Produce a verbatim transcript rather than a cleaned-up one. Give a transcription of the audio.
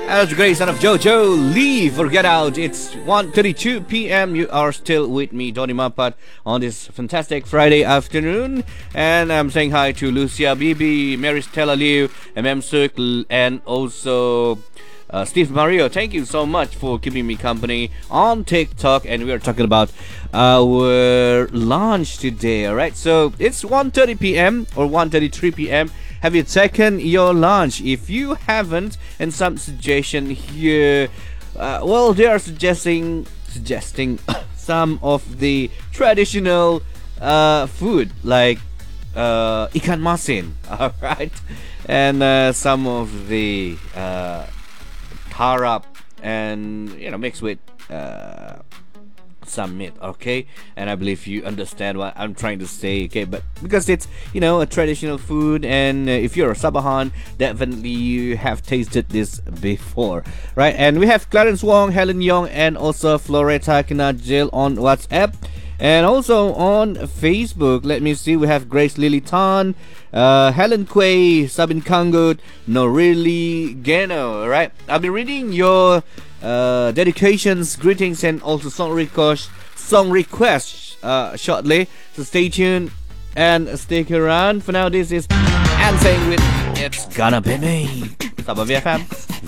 That's the great son of Jojo Lee for Get Out. It's one thirty-two p.m. You are still with me, Donny Mapat, on this fantastic Friday afternoon. And I'm saying hi to Lucia Bibi, Mary Stella Liu, M M Suk, and also uh, Steve Mario. Thank you so much for keeping me company on TikTok. And we are talking about our lunch today, alright? So it's one thirty p.m. or one thirty-three p.m. Have you taken your lunch? If you haven't, and some suggestion here, uh, well, they are suggesting suggesting some of the traditional uh, food like uh, ikan masin, all right, and uh, some of the uh, tarap, and you know, mixed with uh, some meat, okay? And I believe you understand what I'm trying to say, okay? But because it's, you know, a traditional food, and uh, if you're a Sabahan, definitely you have tasted this before, right? And we have Clarence Wong, Helen Young, and also Floretta Kinajil on WhatsApp, and also on Facebook. Let me see, we have Grace Lily Tan, uh, Helen Quay, Sabin Kangut, Norili Geno, right? I'll be reading your uh, dedications, greetings, and also song requests, song requests uh, shortly. So stay tuned and stick around. For now, this is Ansang with It's Gonna Be Me. Sabah V F M.